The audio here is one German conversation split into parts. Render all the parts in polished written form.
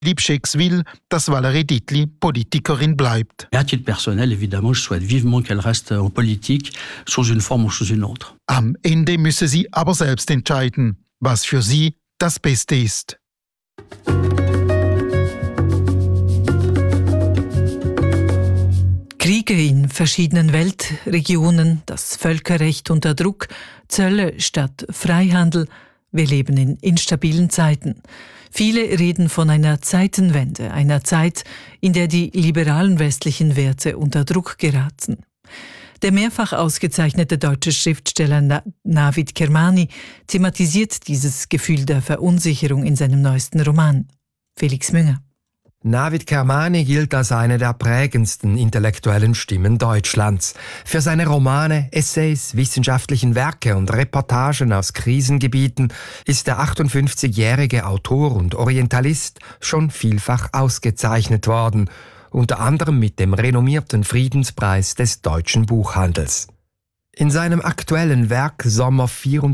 Lipschitz will, dass Valérie Dietli Politikerin bleibt. À titre personnel, évidemment, je souhaite vivement qu'elle reste en politique, sous une forme ou sous une autre. Am Ende müsse sie aber selbst entscheiden, was für sie das Beste ist. Kriege in verschiedenen Weltregionen, das Völkerrecht unter Druck, Zölle statt Freihandel. Wir leben in instabilen Zeiten. Viele reden von einer Zeitenwende, einer Zeit, in der die liberalen westlichen Werte unter Druck geraten. Der mehrfach ausgezeichnete deutsche Schriftsteller Navid Kermani thematisiert dieses Gefühl der Verunsicherung in seinem neuesten Roman. Felix Münger. Navid Kermani gilt als eine der prägendsten intellektuellen Stimmen Deutschlands. Für seine Romane, Essays, wissenschaftlichen Werke und Reportagen aus Krisengebieten ist der 58-jährige Autor und Orientalist schon vielfach ausgezeichnet worden, unter anderem mit dem renommierten Friedenspreis des deutschen Buchhandels. In seinem aktuellen Werk Sommer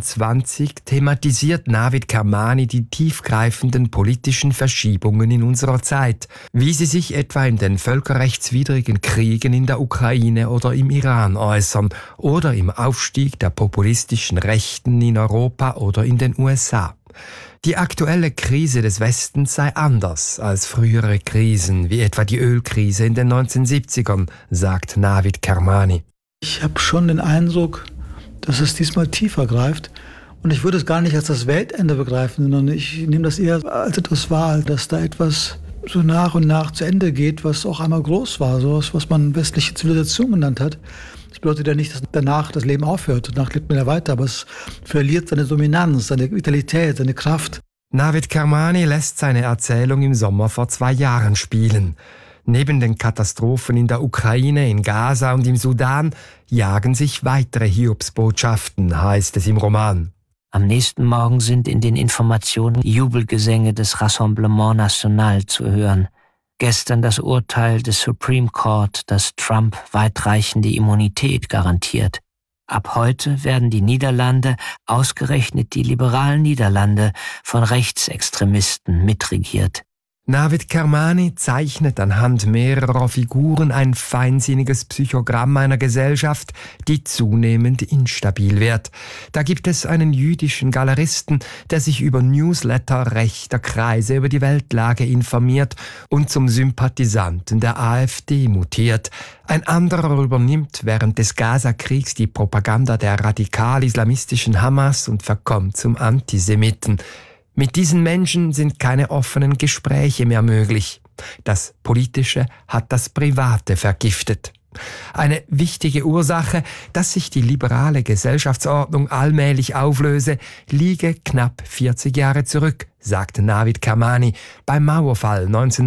24 thematisiert Navid Kermani die tiefgreifenden politischen Verschiebungen in unserer Zeit, wie sie sich etwa in den völkerrechtswidrigen Kriegen in der Ukraine oder im Iran äußern oder im Aufstieg der populistischen Rechten in Europa oder in den USA. Die aktuelle Krise des Westens sei anders als frühere Krisen, wie etwa die Ölkrise in den 1970ern, sagt Navid Kermani. Ich habe schon den Eindruck, dass es diesmal tiefer greift. Und ich würde es gar nicht als das Weltende begreifen, sondern ich nehme das eher als etwas wahr, dass da etwas so nach und nach zu Ende geht, was auch einmal groß war, sowas, was man westliche Zivilisation genannt hat. Das bedeutet ja nicht, dass danach das Leben aufhört. Danach lebt man ja weiter, aber es verliert seine Dominanz, seine Vitalität, seine Kraft. Navid Kermani lässt seine Erzählung im Sommer vor 2 Jahren spielen. Neben den Katastrophen in der Ukraine, in Gaza und im Sudan jagen sich weitere Hiobsbotschaften, heißt es im Roman. Am nächsten Morgen sind in den Informationen Jubelgesänge des Rassemblement National zu hören. Gestern das Urteil des Supreme Court, das Trump weitreichende Immunität garantiert. Ab heute werden die Niederlande, ausgerechnet die liberalen Niederlande, von Rechtsextremisten mitregiert. Navid Kermani zeichnet anhand mehrerer Figuren ein feinsinniges Psychogramm einer Gesellschaft, die zunehmend instabil wird. Da gibt es einen jüdischen Galeristen, der sich über Newsletter rechter Kreise über die Weltlage informiert und zum Sympathisanten der AfD mutiert. Ein anderer übernimmt während des Gaza-Kriegs die Propaganda der radikal-islamistischen Hamas und verkommt zum Antisemiten. Mit diesen Menschen sind keine offenen Gespräche mehr möglich. Das Politische hat das Private vergiftet. Eine wichtige Ursache, dass sich die liberale Gesellschaftsordnung allmählich auflöse, liege knapp 40 Jahre zurück, sagt Navid Kermani. Beim Mauerfall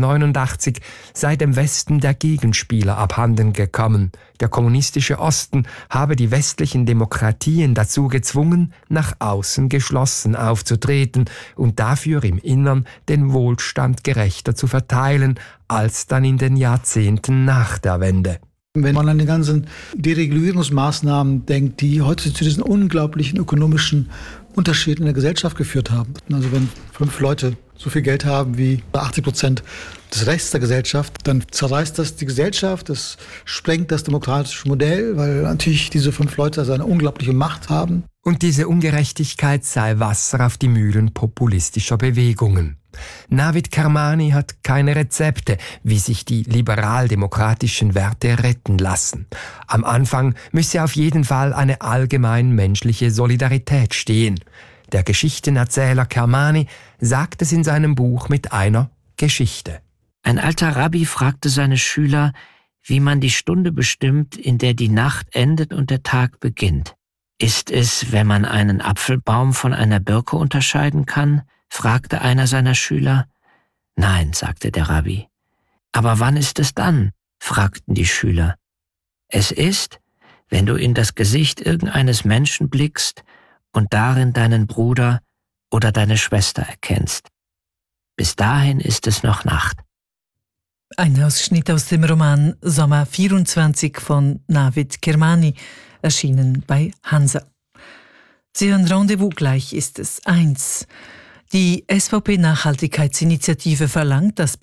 1989 sei dem Westen der Gegenspieler abhanden gekommen. Der kommunistische Osten habe die westlichen Demokratien dazu gezwungen, nach außen geschlossen aufzutreten und dafür im Innern den Wohlstand gerechter zu verteilen, als dann in den Jahrzehnten nach der Wende. Wenn man an die ganzen Deregulierungsmaßnahmen denkt, die heute zu diesen unglaublichen ökonomischen Unterschieden in der Gesellschaft geführt haben. Also wenn 5 Leute so viel Geld haben wie 80% des Rechts der Gesellschaft, dann zerreißt das die Gesellschaft, das sprengt das demokratische Modell, weil natürlich diese 5 Leute also eine unglaubliche Macht haben. Und diese Ungerechtigkeit sei Wasser auf die Mühlen populistischer Bewegungen. Navid Kermani hat keine Rezepte, wie sich die liberal-demokratischen Werte retten lassen. Am Anfang müsse auf jeden Fall eine allgemein menschliche Solidarität stehen. Der Geschichtenerzähler Kermani sagt es in seinem Buch mit einer Geschichte. Ein alter Rabbi fragte seine Schüler, wie man die Stunde bestimmt, in der die Nacht endet und der Tag beginnt. Ist es, wenn man einen Apfelbaum von einer Birke unterscheiden kann? Fragte einer seiner Schüler. Nein, sagte der Rabbi. Aber wann ist es dann? Fragten die Schüler. Es ist, wenn du in das Gesicht irgendeines Menschen blickst und darin deinen Bruder oder deine Schwester erkennst. Bis dahin ist es noch Nacht. Ein Ausschnitt aus dem Roman Sommer 24 von Navid Kermani, erschienen bei Hansa. Sie hören Rendezvous, gleich ist es 1. Die SVP-Nachhaltigkeitsinitiative verlangt, dass